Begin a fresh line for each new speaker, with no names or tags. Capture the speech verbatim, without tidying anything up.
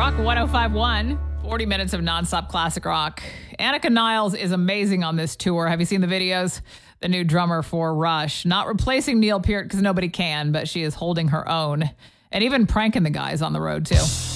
Rock one oh five point one. forty minutes of nonstop classic rock. Annika Niles is amazing on this tour. Have you seen the videos? The new drummer for Rush. Not replacing Neil Peart because nobody can, but she is holding her own. And even pranking the guys on the road, too.